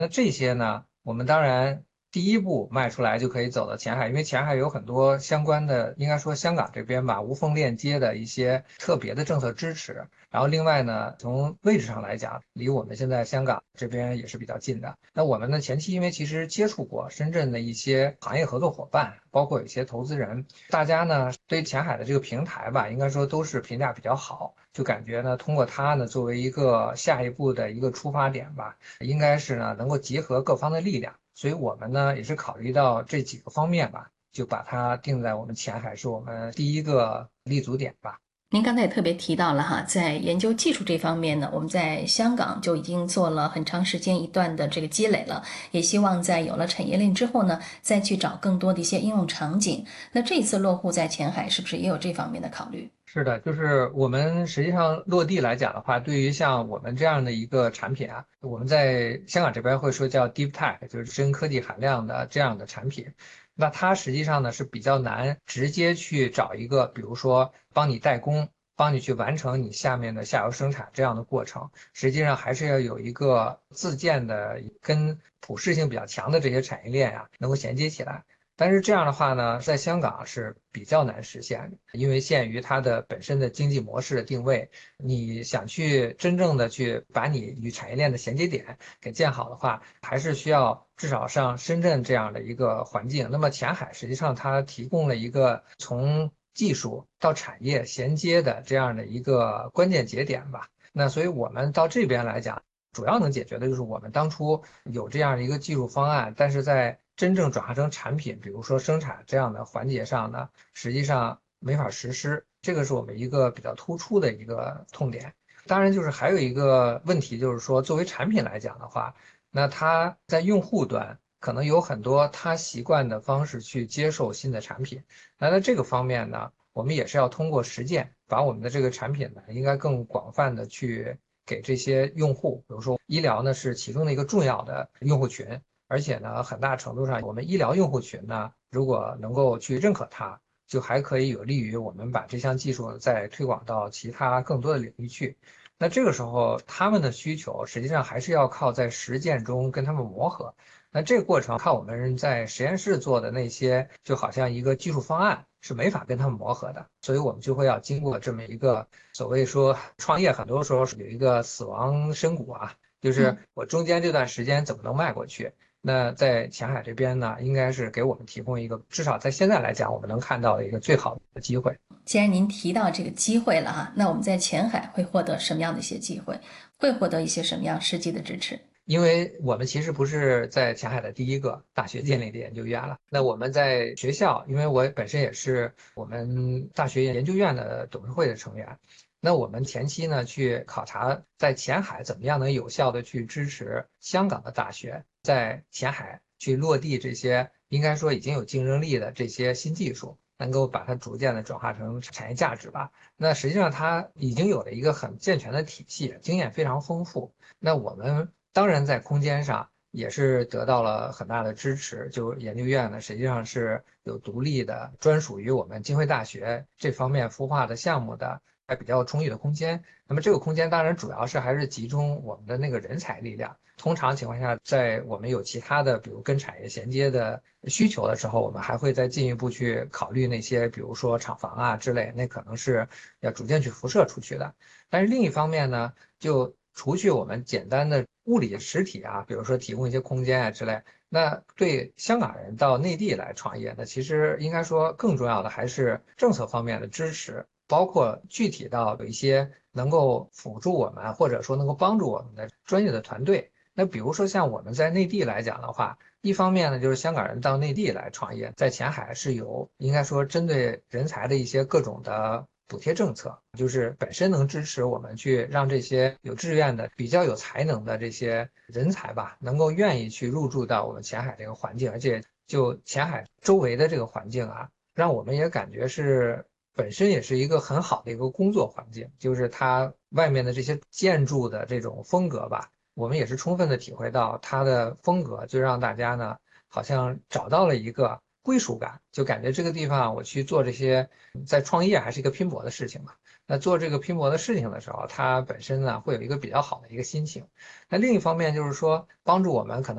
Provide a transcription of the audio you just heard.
那这些呢，我们当然第一步迈出来就可以走到前海，因为前海有很多相关的，应该说香港这边吧，无缝链接的一些特别的政策支持。然后另外呢，从位置上来讲，离我们现在香港这边也是比较近的。那我们呢，前期因为其实接触过深圳的一些行业合作伙伴，包括有一些投资人，大家呢对前海的这个平台吧，应该说都是评价比较好，就感觉呢，通过它呢作为一个下一步的一个出发点吧。应该是呢能够结合各方的力量，所以我们呢也是考虑到这几个方面吧，就把它定在我们前海是我们第一个立足点吧。 您刚才也特别提到了哈，在研究技术这方面呢，我们在香港就已经做了很长时间一段的这个积累了，也希望在有了产业链之后呢，再去找更多的一些应用场景。那这一次落户在前海，是不是也有这方面的考虑？ 是的，就是我们实际上落地来讲的话，对于像我们这样的一个产品啊，我们在香港这边会说叫 deep tech，就是深科技含量的这样的产品。那它实际上呢是比较难直接去找一个，比如说帮你代工，帮你去完成你下面的下游生产这样的过程。实际上还是要有一个自建的跟普适性比较强的这些产业链啊，能够衔接起来。但是这样的话呢，在香港是比较难实现的，因为限于它的本身的经济模式的定位，你想去真正的去把你与产业链的衔接点给建好的话，还是需要至少像深圳这样的一个环境。那么前海实际上它提供了一个从技术到产业衔接的这样的一个关键节点吧。那所以我们到这边来讲。主要能解决的就是我们当初有这样的一个技术方案，但是在真正转化成产品，比如说生产这样的环节上呢，实际上没法实施，这个是我们一个比较突出的一个痛点。当然，就是还有一个问题，就是说作为产品来讲的话，那它在用户端可能有很多他习惯的方式去接受新的产品，那在这个方面呢，我们也是要通过实践，把我们的这个产品呢，应该更广泛的去给这些用户，比如说医疗呢是其中的一个重要的用户群，而且呢，很大程度上我们医疗用户群呢，如果能够去认可它，就还可以有利于我们把这项技术再推广到其他更多的领域去。那这个时候，他们的需求实际上还是要靠在实践中跟他们磨合。那这个过程靠我们在实验室做的那些，就好像一个技术方案是没法跟他们磨合的，所以我们就会要经过这么一个所谓说创业，很多时候是有一个死亡深谷啊，就是嗯。 我中间这段时间怎么能迈过去？那在前海这边呢，应该是给我们提供一个，至少在现在来讲，我们能看到的一个最好的机会。 既然您提到这个机会了哈，那我们在前海会获得什么样的一些机会？会获得一些什么样实际的支持？ 因为我们其实不是在前海的第一个大学建立的研究院了。那我们在学校，因为我本身也是我们大学研究院的董事会的成员，那我们前期呢去考察在前海怎么样能有效的去支持香港的大学在前海去落地这些应该说已经有竞争力的这些新技术，能够把它逐渐的转化成产业价值吧。那实际上它已经有了一个很健全的体系，经验非常丰富。那我们当然在空间上也是得到了很大的支持，就研究院呢实际上是有独立的专属于我们浸会大学这方面孵化的项目的，还比较充裕的空间。那么这个空间当然主要是还是集中我们的那个人才力量。通常情况下，在我们有其他的，比如跟产业衔接的需求的时候，我们还会再进一步去考虑那些，比如说厂房啊之类，那可能是要逐渐去辐射出去的。但是另一方面呢，就除去我们简单的物理实体啊，比如说提供一些空间啊之类，那对香港人到内地来创业呢，其实应该说更重要的还是政策方面的支持，包括具体到有一些能够辅助我们，或者说能够帮助我们的专业的团队。那比如说像我们在内地来讲的话，一方面呢，就是香港人到内地来创业，在前海是有应该说针对人才的一些各种的补贴政策，就是本身能支持我们去让这些有志愿的、比较有才能的这些人才吧，能够愿意去入驻到我们前海这个环境，而且就前海周围的这个环境啊，让我们也感觉是本身也是一个很好的一个工作环境，就是它外面的这些建筑的这种风格吧。我们也是充分的体会到它的风格，就让大家呢好像找到了一个归属感，就感觉这个地方我去做这些，在创业还是一个拼搏的事情嘛。那做这个拼搏的事情的时候，它本身呢会有一个比较好的一个心情。那另一方面就是说，帮助我们可能。